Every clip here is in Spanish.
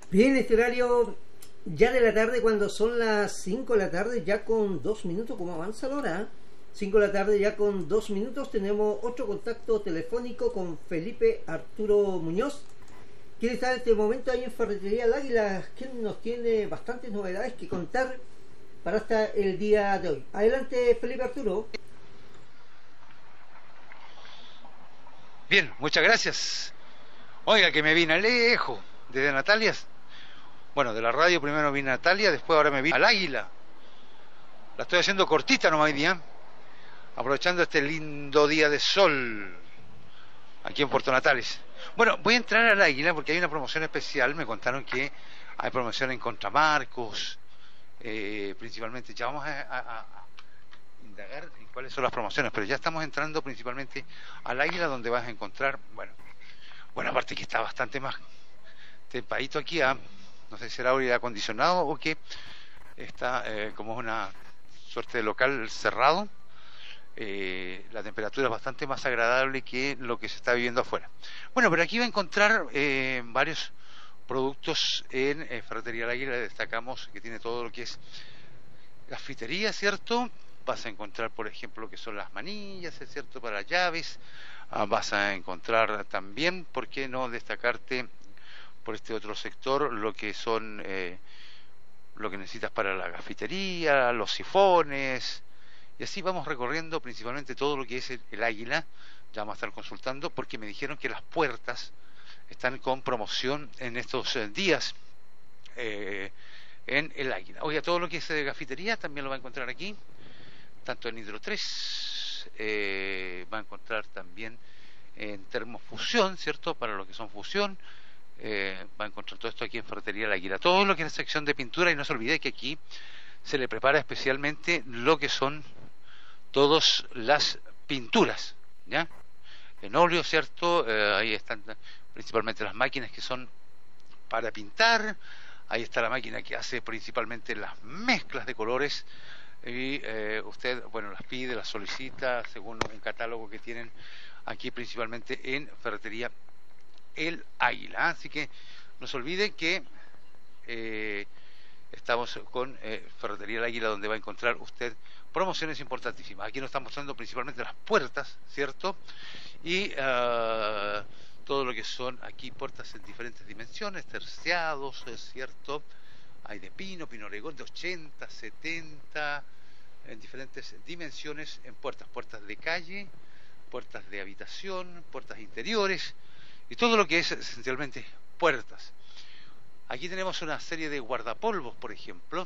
Bien, este horario ya de la tarde, cuando son las 5 de la tarde, ya con 2 minutos, como avanza la hora, 5 de la tarde ya con 2 minutos, tenemos otro contacto telefónico con Felipe Arturo Muñoz, quien está en este momento ahí en Ferretería El Águila, quien nos tiene bastantes novedades que contar para hasta el día de hoy. Adelante, Felipe Arturo. Bien, muchas gracias. Oiga, que me vine lejos, desde Natalias. Bueno, de la radio primero vine a Natalia, después ahora me vine al Águila. La estoy haciendo cortita nomás hoy día, aprovechando este lindo día de sol aquí en Puerto Natales. Bueno, voy a entrar al Águila porque hay una promoción especial. Me contaron que hay promoción en Contramarcos, principalmente. Ya vamos a indagar en cuáles son las promociones, pero ya estamos entrando principalmente al Águila, donde vas a encontrar, bueno, aparte que está bastante más tempadito aquí, no sé si será aire acondicionado o que está como es una suerte de local cerrado, la temperatura es bastante más agradable que lo que se está viviendo afuera. Bueno, pero aquí va a encontrar varios productos en Ferretería El Águila. Destacamos que tiene todo lo que es gafitería, ¿cierto? Vas a encontrar, por ejemplo, lo que son las manillas, ¿es cierto?, para llaves. Vas a encontrar también, ¿por qué no destacarte por este otro sector, lo que son lo que necesitas para la gafitería, los sifones, y así vamos recorriendo principalmente todo lo que es el Águila. Ya vamos a estar consultando porque me dijeron que las puertas están con promoción en estos días en el Águila. Oiga, todo lo que es gafitería también lo va a encontrar aquí, tanto en Hidro 3, va a encontrar también en termofusión, ¿cierto?, para lo que son fusión. Va a encontrar todo esto aquí en Ferretería El Águila, todo lo que es la sección de pintura, y no se olvide que aquí se le prepara especialmente lo que son todas las pinturas, ¿ya? En óleo, ¿cierto? Ahí están principalmente las máquinas que son para pintar. Ahí está la máquina que hace principalmente las mezclas de colores, y usted, bueno, las pide, las solicita según un catálogo que tienen aquí principalmente en Ferretería El Águila. Así que no se olvide que estamos con Ferretería El Águila, donde va a encontrar usted promociones importantísimas. Aquí nos están mostrando principalmente las puertas, ¿cierto? Y todo lo que son aquí puertas en diferentes dimensiones, terciados, ¿cierto? Hay de pino, pino oregón, de 80, 70, en diferentes dimensiones, en puertas de calle, puertas de habitación, puertas interiores, y todo lo que es esencialmente puertas. Aquí tenemos una serie de guardapolvos, por ejemplo,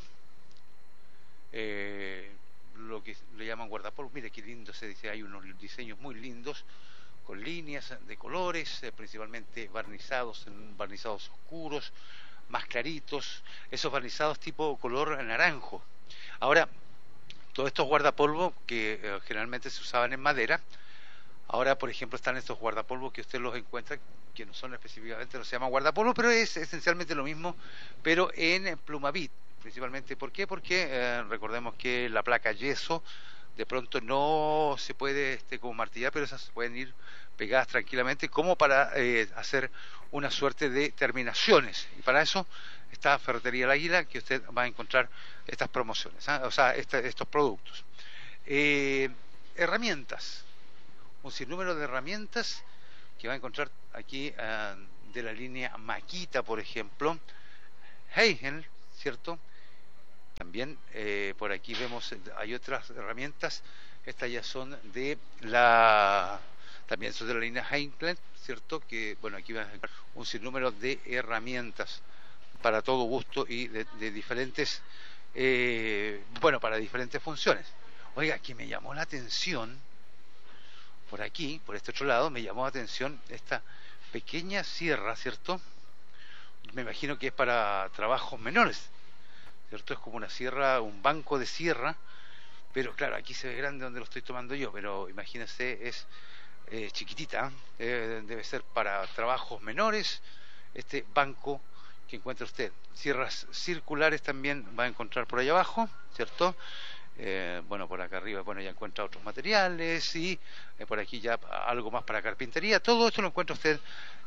lo que le llaman guardapolvos. Mire qué lindo se dice, hay unos diseños muy lindos, con líneas de colores, principalmente barnizados, en barnizados oscuros, más claritos, esos barnizados tipo color naranjo. Ahora, todos estos guardapolvos que generalmente se usaban en madera, ahora, por ejemplo, están estos guardapolvos que usted los encuentra, que no son específicamente, no se llaman guardapolvo, pero es esencialmente lo mismo, pero en Plumavit, principalmente. ¿Por qué? Porque recordemos que la placa yeso de pronto no se puede como martillar, pero esas pueden ir pegadas tranquilamente, como para hacer una suerte de terminaciones. Y para eso está Ferretería El Águila, que usted va a encontrar estas promociones, o sea, estos productos. Herramientas. Un sinnúmero de herramientas que va a encontrar aquí de la línea Makita, por ejemplo, Heigel, ¿cierto? También por aquí vemos, hay otras herramientas, estas ya son de también son de la línea Heigel, ¿cierto? Que, bueno, aquí va a encontrar un sinnúmero de herramientas para todo gusto y de diferentes, para diferentes funciones. Oiga, que me llamó la atención, por aquí, por este otro lado, me llamó la atención esta pequeña sierra, ¿cierto? Me imagino que es para trabajos menores, ¿cierto? Es como una sierra, un banco de sierra, pero claro, aquí se ve grande donde lo estoy tomando yo, pero imagínese, es chiquitita, debe ser para trabajos menores, este banco que encuentra usted. Sierras circulares también va a encontrar por ahí abajo, ¿cierto? Por acá arriba, ya encuentra otros materiales, y por aquí ya algo más para carpintería. Todo esto lo encuentra usted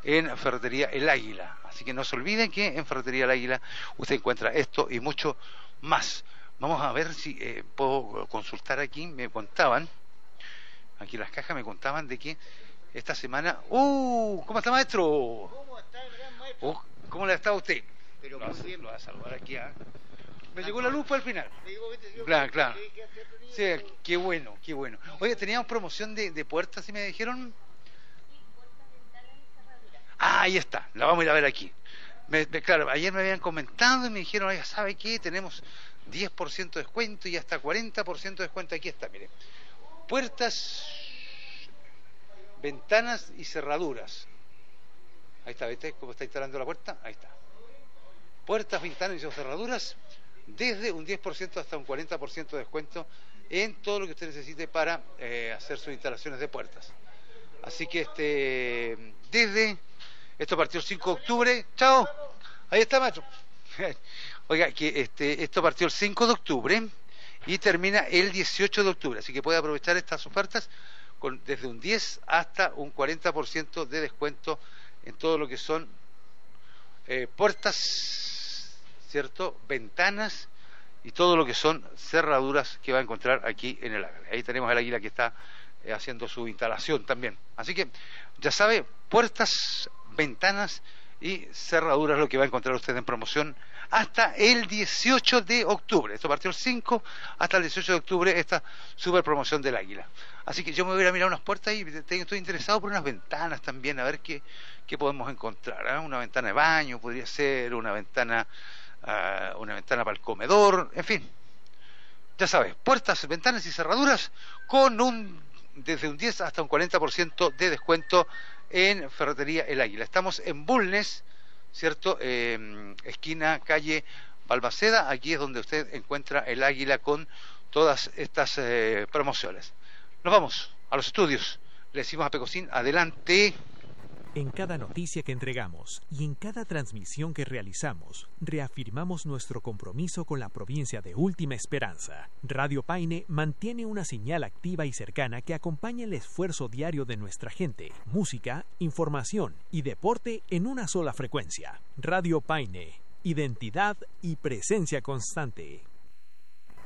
en Ferretería El Águila. Así que no se olviden que en Ferretería El Águila usted encuentra esto y mucho más. Vamos a ver si puedo consultar aquí. Me contaban, aquí en las cajas me contaban de que esta semana... ¿Cómo está, maestro? ¿Cómo está el gran maestro? ¿Cómo le está usted? Pero muy bien. Lo voy a saludar aquí. Me llegó la luz para el final. Yo Claro. que hacer Sí, qué bueno. Oye, teníamos promoción de puertas, ¿sí me dijeron? Ahí está, la vamos a ir a ver aquí. Claro, ayer me habían comentado y me dijeron, oiga, ¿sabe qué? Tenemos 10% de descuento y hasta 40% de descuento. Aquí está, mire. Puertas, ventanas y cerraduras. Ahí está, ¿viste cómo está instalando la puerta? Ahí está. Puertas, ventanas y cerraduras, desde un 10% hasta un 40% de descuento en todo lo que usted necesite para hacer sus instalaciones de puertas. Así que esto partió el 5 de octubre. ¡Chao! Ahí está, maestro. Oiga, que esto partió el 5 de octubre y termina el 18 de octubre. Así que puede aprovechar estas ofertas desde un 10 hasta un 40% de descuento en todo lo que son puertas, ¿cierto? Ventanas y todo lo que son cerraduras que va a encontrar aquí en el Águila. Ahí tenemos el Águila que está haciendo su instalación también. Así que ya sabe, puertas, ventanas y cerraduras lo que va a encontrar usted en promoción hasta el 18 de octubre. Esto partió el 5 hasta el 18 de octubre, esta super promoción del Águila. Así que yo me voy a ir a mirar unas puertas y estoy interesado por unas ventanas también, a ver qué podemos encontrar. Una ventana de baño, podría ser una ventana para el comedor, en fin. Ya sabes, puertas, ventanas y cerraduras desde un 10 hasta un 40% de descuento en Ferretería El Águila. Estamos en Bulnes, ¿cierto? Esquina calle Balmaceda. Aquí es donde usted encuentra El Águila con todas estas promociones. Nos vamos a los estudios. Le decimos a Pecosín, adelante. En cada noticia que entregamos y en cada transmisión que realizamos, reafirmamos nuestro compromiso con la provincia de Última Esperanza. Radio Paine mantiene una señal activa y cercana que acompaña el esfuerzo diario de nuestra gente, música, información y deporte en una sola frecuencia. Radio Paine, identidad y presencia constante.